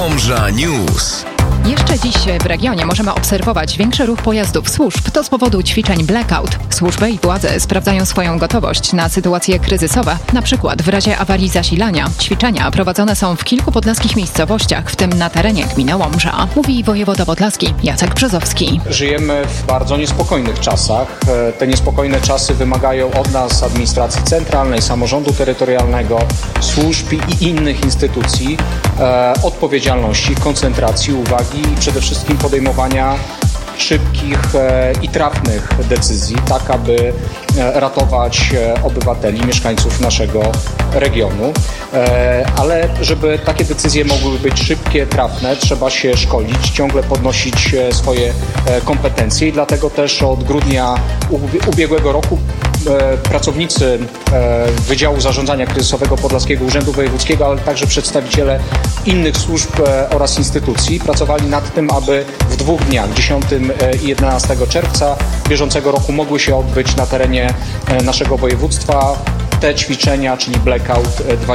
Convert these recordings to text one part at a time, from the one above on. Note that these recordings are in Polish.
Łomża News. Jeszcze dziś w regionie możemy obserwować większy ruch pojazdów służb. To z powodu ćwiczeń blackout. Służby i władze sprawdzają swoją gotowość na sytuacje kryzysowe. Na przykład w razie awarii zasilania. Ćwiczenia prowadzone są w kilku podlaskich miejscowościach, w tym na terenie gminy Łomża. Mówi wojewoda podlaski Jacek Brzozowski. Żyjemy w bardzo niespokojnych czasach. Te niespokojne czasy wymagają od nas, administracji centralnej, samorządu terytorialnego, służb i innych instytucji odpowiedzialności, koncentracji, uwagi i przede wszystkim podejmowania szybkich i trafnych decyzji, tak aby ratować obywateli, mieszkańców naszego regionu. Ale żeby takie decyzje mogły być szybkie, trafne, trzeba się szkolić, ciągle podnosić swoje kompetencje i dlatego też od grudnia ubiegłego roku pracownicy Wydziału Zarządzania Kryzysowego Podlaskiego Urzędu Wojewódzkiego, ale także przedstawiciele innych służb oraz instytucji pracowali nad tym, aby w 2 dniach, 10 i 11 czerwca bieżącego roku mogły się odbyć na terenie naszego województwa te ćwiczenia, czyli Blackout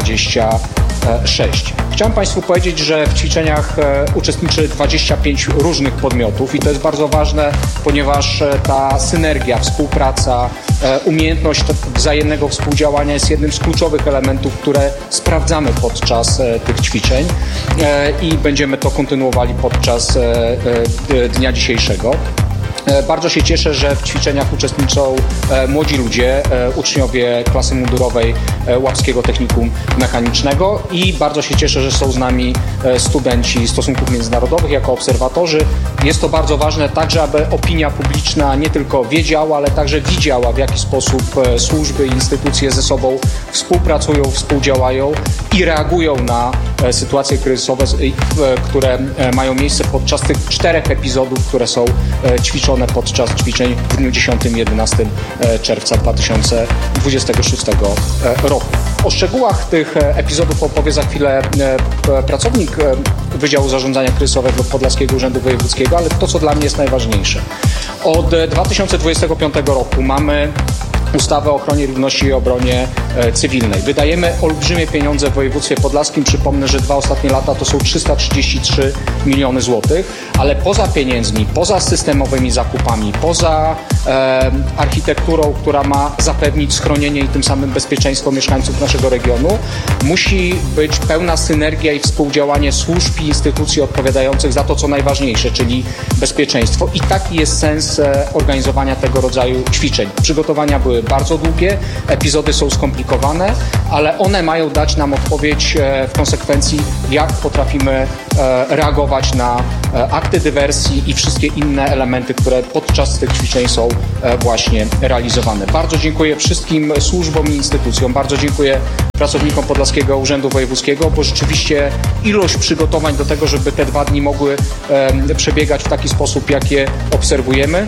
26. Chciałem Państwu powiedzieć, że w ćwiczeniach uczestniczy 25 różnych podmiotów i to jest bardzo ważne, ponieważ ta synergia, współpraca, umiejętność wzajemnego współdziałania jest jednym z kluczowych elementów, które sprawdzamy podczas tych ćwiczeń i będziemy to kontynuowali podczas dnia dzisiejszego. Bardzo się cieszę, że w ćwiczeniach uczestniczą młodzi ludzie, uczniowie klasy mundurowej Łapskiego Technikum Mechanicznego i bardzo się cieszę, że są z nami studenci stosunków międzynarodowych jako obserwatorzy. Jest to bardzo ważne także, aby opinia publiczna nie tylko wiedziała, ale także widziała, w jaki sposób służby i instytucje ze sobą współpracują, współdziałają i reagują na sytuacje kryzysowe, które mają miejsce podczas tych 4 epizodów, które są ćwiczone podczas ćwiczeń w dniu 10 i 11 czerwca 2026 roku. O szczegółach tych epizodów opowie za chwilę pracownik Wydziału Zarządzania Kryzysowego Podlaskiego Urzędu Wojewódzkiego, ale to, co dla mnie jest najważniejsze. Od 2025 roku mamy ustawę o ochronie ludności i obronie cywilnej. Wydajemy olbrzymie pieniądze w województwie podlaskim. Przypomnę, że 2 ostatnie lata to są 333 miliony złotych, ale poza pieniędzmi, poza systemowymi zakupami, poza architekturą, która ma zapewnić schronienie i tym samym bezpieczeństwo mieszkańców naszego regionu, musi być pełna synergia i współdziałanie służb i instytucji odpowiadających za to, co najważniejsze, czyli bezpieczeństwo. I taki jest sens organizowania tego rodzaju ćwiczeń. Przygotowania były bardzo długie, epizody są skomplikowane, ale one mają dać nam odpowiedź w konsekwencji, jak potrafimy reagować na akty dywersji i wszystkie inne elementy, które podczas tych ćwiczeń są właśnie realizowane. Bardzo dziękuję wszystkim służbom i instytucjom, bardzo dziękuję pracownikom Podlaskiego Urzędu Wojewódzkiego, bo rzeczywiście ilość przygotowań do tego, żeby te 2 dni mogły przebiegać w taki sposób, jak je obserwujemy,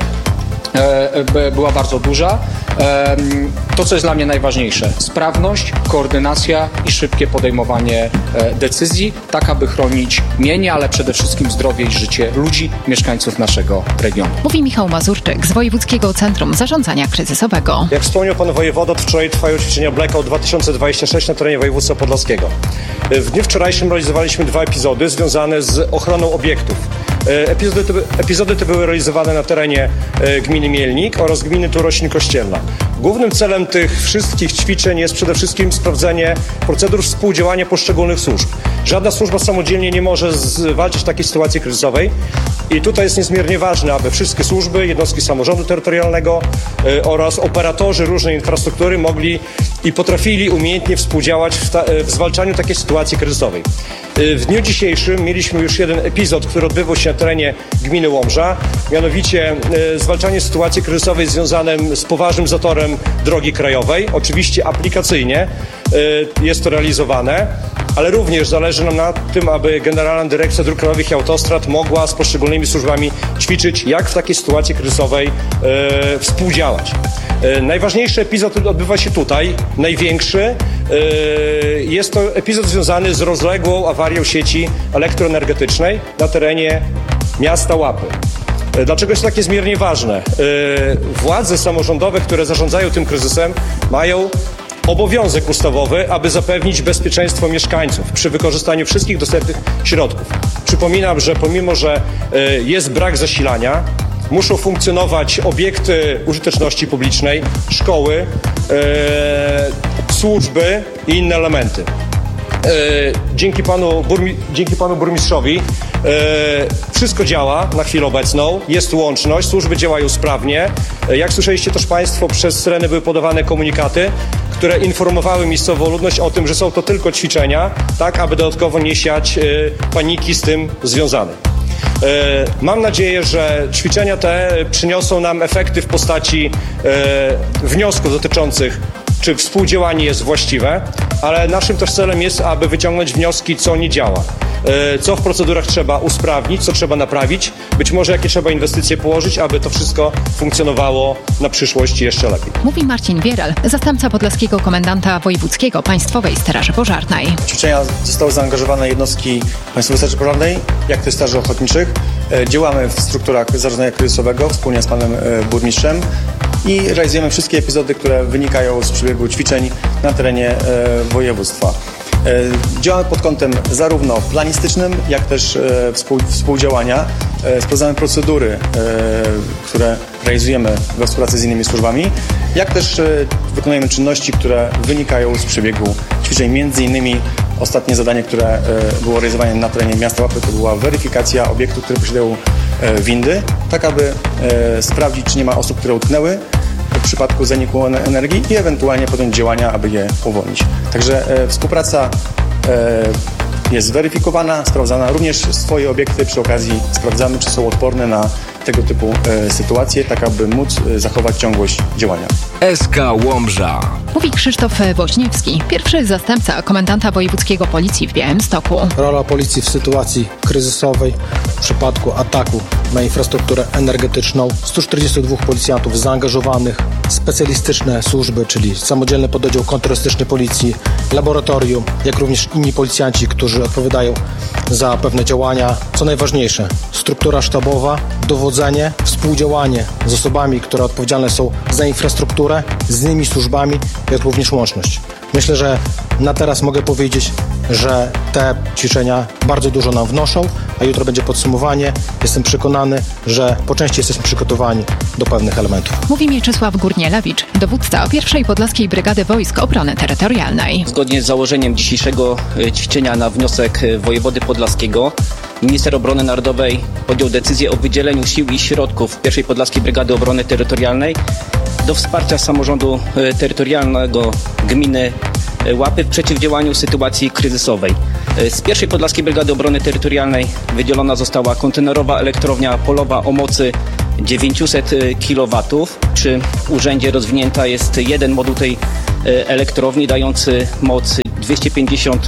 była bardzo duża. To, co jest dla mnie najważniejsze, sprawność, koordynacja i szybkie podejmowanie decyzji, tak aby chronić mienie, ale przede wszystkim zdrowie i życie ludzi, mieszkańców naszego regionu. Mówi Michał Mazurczyk z Wojewódzkiego Centrum Zarządzania Kryzysowego. Jak wspomniał pan wojewoda, wczoraj trwają ćwiczenia Blackout 2026 na terenie województwa podlaskiego. W dniu wczorajszym realizowaliśmy 2 epizody związane z ochroną obiektów. Epizody te były realizowane na terenie gminy Mielnik oraz gminy Turośl Kościelna. Głównym celem tych wszystkich ćwiczeń jest przede wszystkim sprawdzenie procedur współdziałania poszczególnych służb. Żadna służba samodzielnie nie może zwalczyć w takiej sytuacji kryzysowej i tutaj jest niezmiernie ważne, aby wszystkie służby, jednostki samorządu terytorialnego oraz operatorzy różnej infrastruktury mogli i potrafili umiejętnie współdziałać w zwalczaniu takiej sytuacji kryzysowej. W dniu dzisiejszym mieliśmy już jeden epizod, który odbywał się na terenie gminy Łomża, mianowicie zwalczanie sytuacji kryzysowej związanym z poważnym zatorem drogi krajowej. Oczywiście aplikacyjnie jest to realizowane, ale również zależy nam na tym, aby Generalna Dyrekcja Dróg Krajowych i Autostrad mogła z poszczególnymi służbami ćwiczyć, jak w takiej sytuacji kryzysowej współdziałać. Najważniejszy epizod odbywa się tutaj, największy. Jest to epizod związany z rozległą awarią sieci elektroenergetycznej na terenie miasta Łapy. Dlaczego jest to takie niezmiernie ważne? Władze samorządowe, które zarządzają tym kryzysem, mają obowiązek ustawowy, aby zapewnić bezpieczeństwo mieszkańców przy wykorzystaniu wszystkich dostępnych środków. Przypominam, że pomimo, że jest brak zasilania, muszą funkcjonować obiekty użyteczności publicznej, szkoły, służby i inne elementy. Dzięki panu burmistrzowi wszystko działa na chwilę obecną, jest łączność, służby działają sprawnie. Jak słyszeliście też państwo, przez syreny były podawane komunikaty, które informowały miejscową ludność o tym, że są to tylko ćwiczenia, tak aby dodatkowo nie siać paniki z tym związanej. Mam nadzieję, że ćwiczenia te przyniosą nam efekty w postaci wniosków dotyczących, czy współdziałanie jest właściwe, ale naszym też celem jest, aby wyciągnąć wnioski, co nie działa, co w procedurach trzeba usprawnić, co trzeba naprawić, być może jakie trzeba inwestycje położyć, aby to wszystko funkcjonowało na przyszłość jeszcze lepiej. Mówi Marcin Wierel, zastępca podlaskiego komendanta wojewódzkiego Państwowej Straży Pożarnej. W ćwiczenia zostały zaangażowane jednostki Państwowej Straży Pożarnej, jak też straży ochotniczych. Działamy w strukturach zarządzania kryzysowego wspólnie z panem burmistrzem i realizujemy wszystkie epizody, które wynikają z przebiegu ćwiczeń na terenie województwa. Działamy pod kątem zarówno planistycznym, jak też współdziałania. Sprawdzamy procedury, które realizujemy we współpracy z innymi służbami, jak też wykonujemy czynności, które wynikają z przebiegu ćwiczeń. Między innymi ostatnie zadanie, które było realizowane na terenie miasta Łapy, to była weryfikacja obiektów, które posiadają windy, tak aby sprawdzić, czy nie ma osób, które utknęły w przypadku zaniku energii i ewentualnie podjąć działania, aby je uwolnić. Także współpraca jest weryfikowana, sprawdzana. Również swoje obiekty przy okazji sprawdzamy, czy są odporne na tego typu sytuacje, tak aby móc zachować ciągłość działania. SK Łomża. Mówi Krzysztof Woźniewski, pierwszy zastępca komendanta wojewódzkiego policji w Białymstoku. Rola policji w sytuacji kryzysowej w przypadku ataku na infrastrukturę energetyczną. 142 policjantów zaangażowanych, specjalistyczne służby, czyli samodzielny pododdział kontrterrorystyczny policji, laboratorium, jak również inni policjanci, którzy odpowiadają za pewne działania. Co najważniejsze, struktura sztabowa, dowodzenie, współdziałanie z osobami, które odpowiedzialne są za infrastrukturę, z innymi służbami, jak również łączność. Myślę, że na teraz mogę powiedzieć, że te ćwiczenia bardzo dużo nam wnoszą, a jutro będzie podsumowanie. Jestem przekonany, że po części jesteśmy przygotowani do pewnych elementów. Mówi Mieczysław Górnielewicz, dowódca 1. Podlaskiej Brygady Wojsk Obrony Terytorialnej. Zgodnie z założeniem dzisiejszego ćwiczenia na wniosek wojewody podlaskiego, minister obrony narodowej podjął decyzję o wydzieleniu sił i środków 1. Podlaskiej Brygady Obrony Terytorialnej do wsparcia samorządu terytorialnego gminy Łapy w przeciwdziałaniu sytuacji kryzysowej. Z 1. Podlaskiej Brygady Obrony Terytorialnej wydzielona została kontenerowa elektrownia polowa o mocy 900 kW. Przy urzędzie rozwinięta jest jeden moduł tej elektrowni dający moc 250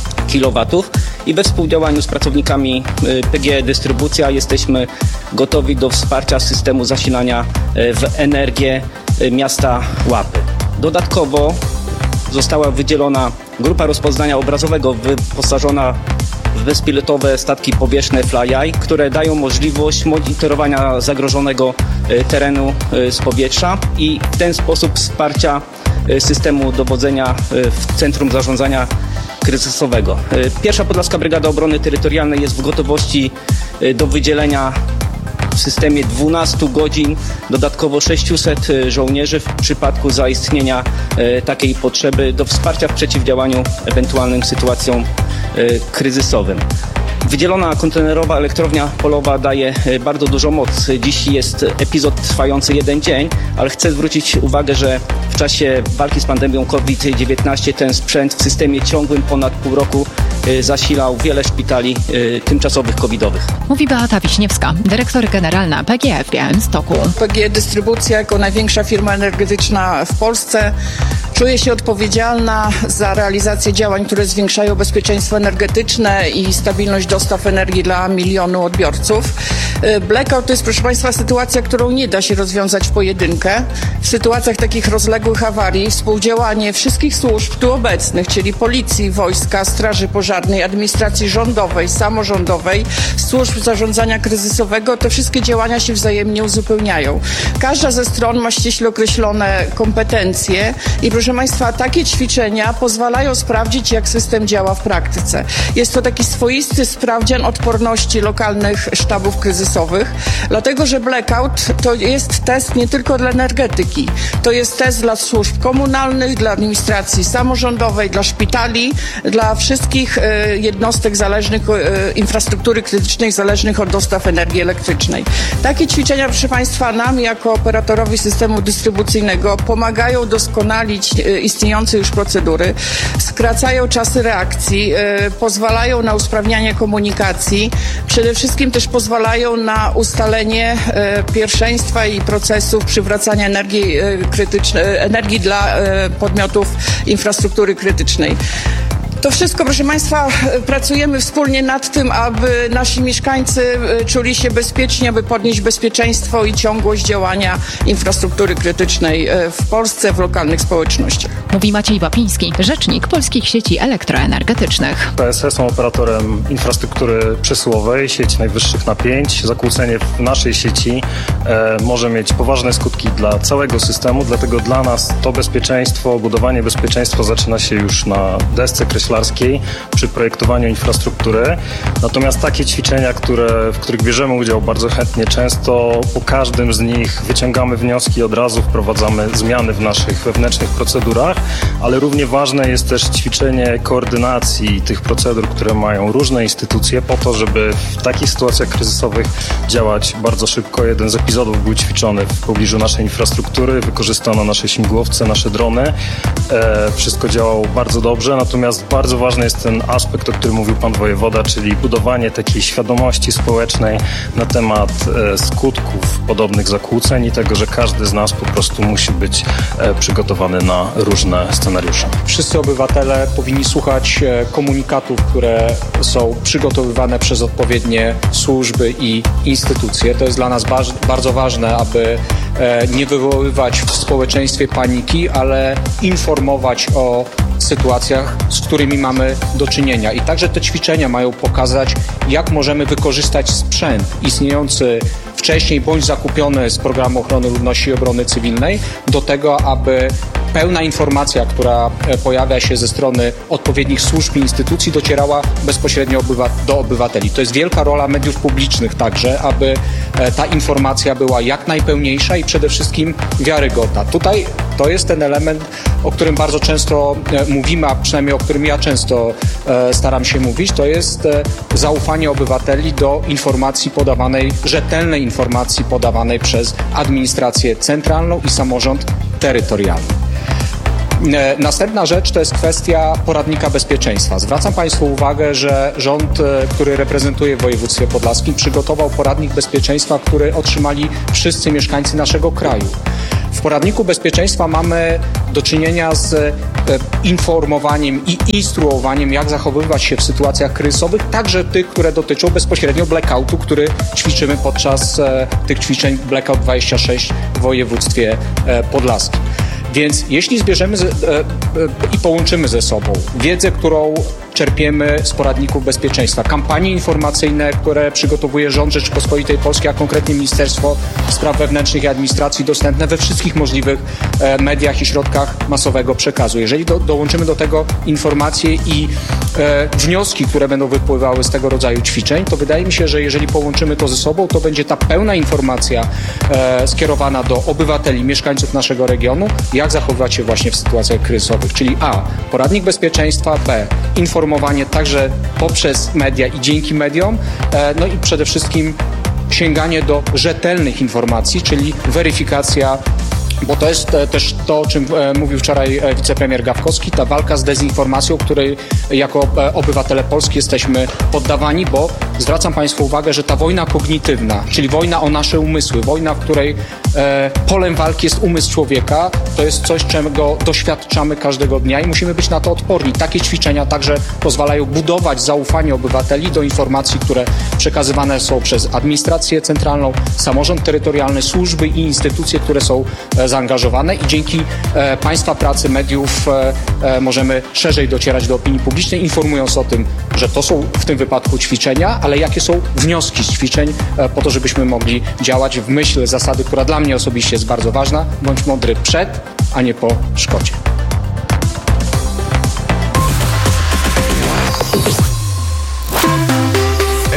kW i we współdziałaniu z pracownikami PGE Dystrybucja jesteśmy gotowi do wsparcia systemu zasilania w energię miasta Łapy. Dodatkowo została wydzielona grupa rozpoznania obrazowego wyposażona w bezpilotowe statki powietrzne FlyEye, które dają możliwość monitorowania zagrożonego terenu z powietrza i w ten sposób wsparcia systemu dowodzenia w Centrum Zarządzania Kryzysowego. 1. Podlaska Brygada Obrony Terytorialnej jest w gotowości do wydzielenia w systemie 12 godzin, dodatkowo 600 żołnierzy w przypadku zaistnienia takiej potrzeby do wsparcia w przeciwdziałaniu ewentualnym sytuacjom kryzysowym. Wydzielona kontenerowa elektrownia polowa daje bardzo dużą moc. Dziś jest epizod trwający jeden dzień, ale chcę zwrócić uwagę, że w czasie walki z pandemią COVID-19 ten sprzęt w systemie ciągłym ponad pół roku zasilał wiele szpitali tymczasowych covidowych. Mówi Beata Wiśniewska, dyrektor generalna PGE w Białymstoku. PGE Dystrybucja jako największa firma energetyczna w Polsce czuje się odpowiedzialna za realizację działań, które zwiększają bezpieczeństwo energetyczne i stabilność dostaw energii dla milionu odbiorców. Blackout to jest, proszę Państwa, sytuacja, którą nie da się rozwiązać w pojedynkę. W sytuacjach takich rozległych awarii współdziałanie wszystkich służb tu obecnych, czyli Policji, Wojska, Straży Pożarnej, Administracji Rządowej, Samorządowej, służb zarządzania kryzysowego, te wszystkie działania się wzajemnie uzupełniają. Każda ze stron ma ściśle określone kompetencje i proszę proszę Państwa, takie ćwiczenia pozwalają sprawdzić, jak system działa w praktyce. Jest to taki swoisty sprawdzian odporności lokalnych sztabów kryzysowych, dlatego że blackout to jest test nie tylko dla energetyki, to jest test dla służb komunalnych, dla administracji samorządowej, dla szpitali, dla wszystkich jednostek zależnych, infrastruktury krytycznej zależnych od dostaw energii elektrycznej. Takie ćwiczenia, proszę Państwa, nam jako operatorowi systemu dystrybucyjnego pomagają doskonalić istniejące już procedury, skracają czasy reakcji, pozwalają na usprawnianie komunikacji, przede wszystkim też pozwalają na ustalenie pierwszeństwa i procesów przywracania energii dla podmiotów infrastruktury krytycznej. To wszystko, proszę Państwa, pracujemy wspólnie nad tym, aby nasi mieszkańcy czuli się bezpiecznie, aby podnieść bezpieczeństwo i ciągłość działania infrastruktury krytycznej w Polsce, w lokalnych społecznościach. Mówi Maciej Wapiński, rzecznik Polskich Sieci Elektroenergetycznych. PSE są operatorem infrastruktury przesyłowej, sieci najwyższych napięć. Zakłócenie w naszej sieci może mieć poważne skutki dla całego systemu, dlatego dla nas to bezpieczeństwo, budowanie bezpieczeństwa zaczyna się już na desce kreślarskiej przy projektowaniu infrastruktury. Natomiast takie ćwiczenia, w których bierzemy udział bardzo chętnie, często po każdym z nich wyciągamy wnioski, od razu wprowadzamy zmiany w naszych wewnętrznych procedurach, ale równie ważne jest też ćwiczenie koordynacji tych procedur, które mają różne instytucje po to, żeby w takich sytuacjach kryzysowych działać bardzo szybko. Jeden z epizodów był ćwiczony w pobliżu naszej infrastruktury, wykorzystano nasze śmigłowce, nasze drony. Wszystko działało bardzo dobrze, natomiast bardzo ważny jest ten aspekt, o którym mówił pan wojewoda, czyli budowanie takiej świadomości społecznej na temat skutków podobnych zakłóceń i tego, że każdy z nas po prostu musi być przygotowany na różne scenariusze. Wszyscy obywatele powinni słuchać komunikatów, które są przygotowywane przez odpowiednie służby i instytucje. To jest dla nas bardzo ważne, aby nie wywoływać w społeczeństwie paniki, ale informować o sytuacjach, z którymi mamy do czynienia. I także te ćwiczenia mają pokazać, jak możemy wykorzystać sprzęt istniejący wcześniej bądź zakupiony z Programu Ochrony Ludności i Obrony Cywilnej do tego, aby pełna informacja, która pojawia się ze strony odpowiednich służb i instytucji, docierała bezpośrednio do obywateli. To jest wielka rola mediów publicznych także, aby ta informacja była jak najpełniejsza i przede wszystkim wiarygodna. Tutaj to jest ten element, o którym bardzo często mówimy, a przynajmniej o którym ja często staram się mówić, to jest zaufanie obywateli do informacji podawanej, rzetelnej informacji podawanej przez administrację centralną i samorząd terytorialny. Następna rzecz to jest kwestia poradnika bezpieczeństwa. Zwracam Państwu uwagę, że rząd, który reprezentuję w województwie podlaskim, przygotował poradnik bezpieczeństwa, który otrzymali wszyscy mieszkańcy naszego kraju. W poradniku bezpieczeństwa mamy do czynienia z informowaniem i instruowaniem, jak zachowywać się w sytuacjach kryzysowych, także tych, które dotyczą bezpośrednio blackoutu, który ćwiczymy podczas tych ćwiczeń Blackout 26 w województwie podlaskim. Więc jeśli zbierzemy i połączymy ze sobą wiedzę, którą czerpiemy z poradników bezpieczeństwa, kampanie informacyjne, które przygotowuje rząd Rzeczypospolitej Polskiej, a konkretnie Ministerstwo Spraw Wewnętrznych i Administracji, dostępne we wszystkich możliwych mediach i środkach masowego przekazu. Jeżeli dołączymy do tego informacje i wnioski, które będą wypływały z tego rodzaju ćwiczeń, to wydaje mi się, że jeżeli połączymy to ze sobą, to będzie ta pełna informacja skierowana do obywateli, mieszkańców naszego regionu, jak zachowywać się właśnie w sytuacjach kryzysowych. Czyli A. Poradnik bezpieczeństwa, B. Informowanie także poprzez media i dzięki mediom, no i przede wszystkim sięganie do rzetelnych informacji, czyli weryfikacja, bo to jest też to, o czym mówił wczoraj wicepremier Gawkowski, ta walka z dezinformacją, której jako obywatele Polski jesteśmy poddawani, bo zwracam Państwu uwagę, że ta wojna kognitywna, czyli wojna o nasze umysły, wojna, w której polem walki jest umysł człowieka, to jest coś, czego doświadczamy każdego dnia i musimy być na to odporni. Takie ćwiczenia także pozwalają budować zaufanie obywateli do informacji, które przekazywane są przez administrację centralną, samorząd terytorialny, służby i instytucje, które są zaangażowane i dzięki Państwa pracy mediów możemy szerzej docierać do opinii publicznej, informując o tym, że to są w tym wypadku ćwiczenia, ale jakie są wnioski z ćwiczeń po to, żebyśmy mogli działać w myśl zasady, która dla mnie osobiście jest bardzo ważna, bądź mądry przed, a nie po szkodzie.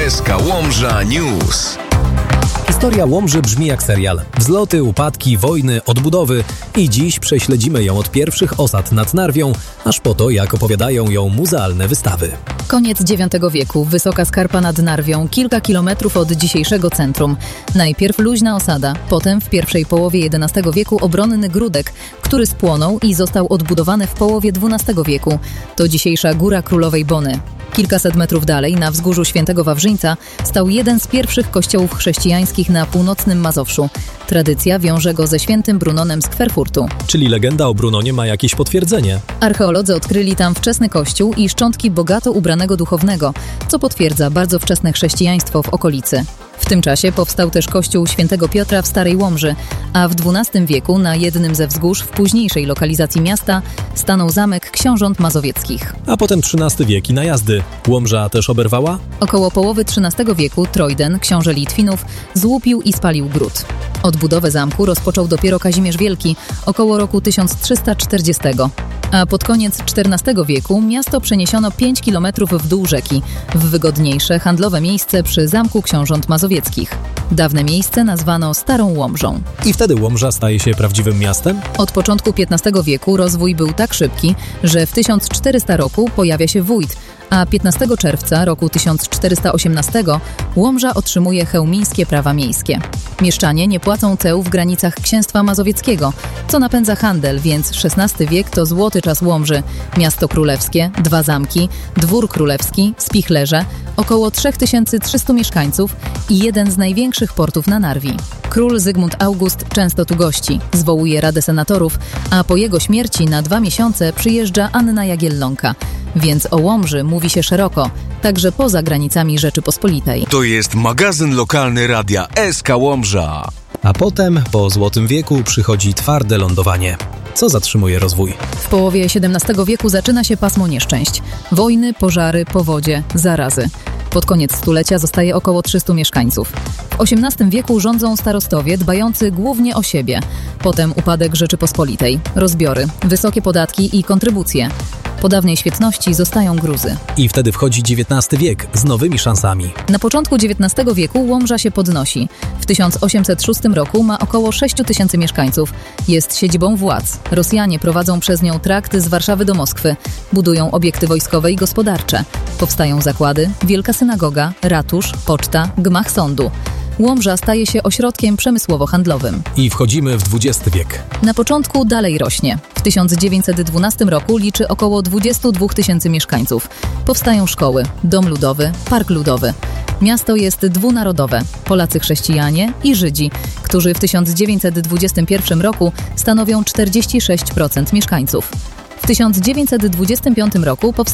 SK Łomża News. Historia Łomży brzmi jak serial. Wzloty, upadki, wojny, odbudowy i dziś prześledzimy ją od pierwszych osad nad Narwią, aż po to, jak opowiadają ją muzealne wystawy. Koniec IX wieku, wysoka skarpa nad Narwią, kilka kilometrów od dzisiejszego centrum. Najpierw luźna osada, potem w pierwszej połowie XI wieku obronny Grudek, który spłonął i został odbudowany w połowie XII wieku. To dzisiejsza Góra Królowej Bony. Kilkaset metrów dalej, na wzgórzu Świętego Wawrzyńca, stał jeden z pierwszych kościołów chrześcijańskich na północnym Mazowszu. Tradycja wiąże go ze świętym Brunonem z Kwerfurtu. Czyli legenda o Brunonie ma jakieś potwierdzenie. Archeolodzy odkryli tam wczesny kościół i szczątki bogato ubranego duchownego, co potwierdza bardzo wczesne chrześcijaństwo w okolicy. W tym czasie powstał też kościół Świętego Piotra w Starej Łomży, a w XII wieku na jednym ze wzgórz w późniejszej lokalizacji miasta stanął zamek książąt mazowieckich. A potem XIII wiek i najazdy. Łomża też oberwała? Około połowy XIII wieku Trojden, książę Litwinów, złupił i spalił gród. Odbudowę zamku rozpoczął dopiero Kazimierz Wielki około roku 1340, a pod koniec XIV wieku miasto przeniesiono 5 km w dół rzeki, w wygodniejsze handlowe miejsce przy Zamku Książąt Mazowieckich. Dawne miejsce nazwano Starą Łomżą. I wtedy Łomża staje się prawdziwym miastem? Od początku XV wieku rozwój był tak szybki, że w 1400 roku pojawia się wójt, a 15 czerwca roku 1418 Łomża otrzymuje chełmińskie prawa miejskie. Mieszczanie nie płacą ceł w granicach Księstwa Mazowieckiego, co napędza handel, więc XVI wiek to złoty czas Łomży. Miasto królewskie, 2 zamki, dwór królewski, spichlerze, około 3300 mieszkańców i jeden z największych portów na Narwi. Król Zygmunt August często tu gości, zwołuje Radę Senatorów, a po jego śmierci na 2 miesiące przyjeżdża Anna Jagiellonka. Więc o Łomży mówi się szeroko, także poza granicami Rzeczypospolitej. To jest magazyn lokalny radia SK Łomża. A potem, po Złotym wieku, przychodzi twarde lądowanie. Co zatrzymuje rozwój? W połowie XVII wieku zaczyna się pasmo nieszczęść. Wojny, pożary, powodzie, zarazy. Pod koniec stulecia zostaje około 300 mieszkańców. W XVIII wieku rządzą starostowie dbający głównie o siebie. Potem upadek Rzeczypospolitej, rozbiory, wysokie podatki i kontrybucje. Po dawnej świetności zostają gruzy. I wtedy wchodzi XIX wiek z nowymi szansami. Na początku XIX wieku Łomża się podnosi. W 1806 roku ma około 6 000 mieszkańców. Jest siedzibą władz. Rosjanie prowadzą przez nią trakt z Warszawy do Moskwy. Budują obiekty wojskowe i gospodarcze. Powstają zakłady, wielka synagoga, ratusz, poczta, gmach sądu. Łomża staje się ośrodkiem przemysłowo-handlowym. I wchodzimy w XX wiek. Na początku dalej rośnie. W 1912 roku liczy około 22 000 mieszkańców. Powstają szkoły, dom ludowy, park ludowy. Miasto jest dwunarodowe. Polacy chrześcijanie i Żydzi, którzy w 1921 roku stanowią 46% mieszkańców. W 1925 roku powstaje